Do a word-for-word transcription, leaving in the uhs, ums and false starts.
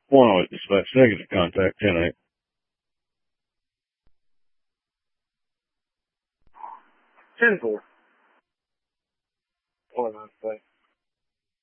One oh eight dispatch, negative contact, ten eight. ten four. What am I saying?